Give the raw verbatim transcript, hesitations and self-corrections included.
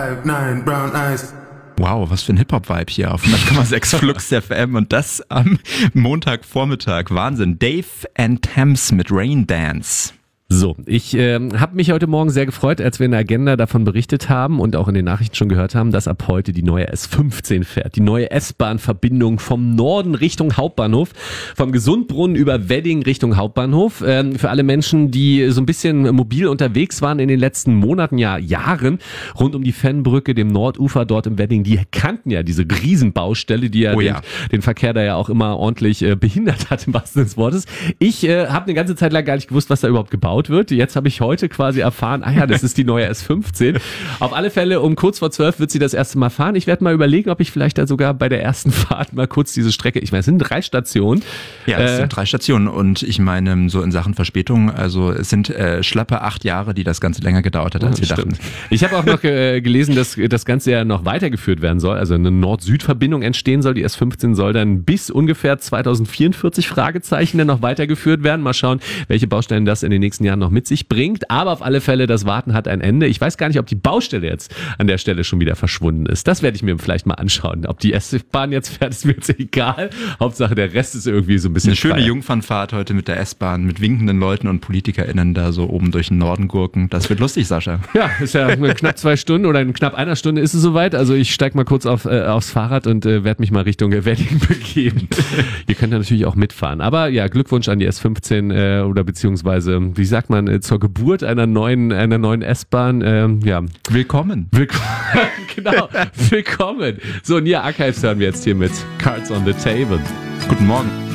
five nine brown eyes. Wow, was für ein Hip-Hop-Vibe hier auf hundert Komma sechs Flux F M und das am Montagvormittag. Wahnsinn. Dave and Thames mit Rain Dance. So, ich äh, habe mich heute Morgen sehr gefreut, als wir in der Agenda davon berichtet haben und auch in den Nachrichten schon gehört haben, dass ab heute die neue S fünfzehn fährt. Die neue S-Bahn-Verbindung vom Norden Richtung Hauptbahnhof, vom Gesundbrunnen über Wedding Richtung Hauptbahnhof. Ähm, für alle Menschen, die so ein bisschen mobil unterwegs waren in den letzten Monaten, ja Jahren, rund um die Fennbrücke, dem Nordufer dort im Wedding, die kannten ja diese Riesenbaustelle, die ja, oh ja. Den, den Verkehr da ja auch immer ordentlich äh, behindert hat, im wahrsten Sinne des Wortes. Ich äh, habe eine ganze Zeit lang gar nicht gewusst, was da überhaupt gebaut wird. Jetzt habe ich heute quasi erfahren, ah ja, das ist die neue S fünfzehn. Auf alle Fälle um kurz vor zwölf wird sie das erste Mal fahren. Ich werde mal überlegen, ob ich vielleicht da sogar bei der ersten Fahrt mal kurz diese Strecke, ich meine, es sind drei Stationen. Ja, es äh, sind drei Stationen und ich meine, so in Sachen Verspätung, also es sind äh, schlappe acht Jahre, die das Ganze länger gedauert hat, als wir stimmt. dachten. Ich habe auch noch äh, gelesen, dass das Ganze ja noch weitergeführt werden soll, also eine Nord-Süd-Verbindung entstehen soll. Die S fünfzehn soll dann bis ungefähr zweitausendvierundvierzig Fragezeichen dann noch weitergeführt werden. Mal schauen, welche Baustellen das in den nächsten Jahren noch mit sich bringt. Aber auf alle Fälle, das Warten hat ein Ende. Ich weiß gar nicht, ob die Baustelle jetzt an der Stelle schon wieder verschwunden ist. Das werde ich mir vielleicht mal anschauen. Ob die S-Bahn jetzt fährt, ist mir jetzt egal. Hauptsache, der Rest ist irgendwie so ein bisschen Eine schöne freier. Jungfernfahrt heute mit der S-Bahn, mit winkenden Leuten und PolitikerInnen da so oben durch den Norden gurken. Das wird lustig, Sascha. Ja, ist ja knapp zwei Stunden oder in knapp einer Stunde ist es soweit. Also ich steige mal kurz auf, äh, aufs Fahrrad und äh, werde mich mal Richtung Wedding begeben. Ihr könnt ja natürlich auch mitfahren. Aber ja, Glückwunsch an die S fünfzehn äh, oder beziehungsweise, wie sagt man, äh, zur Geburt einer neuen, einer neuen S-Bahn. Ähm, ja. Willkommen. Willkommen. Genau. Willkommen. So, Nia Archives hören wir jetzt hier mit Cards on the Table. Guten Morgen.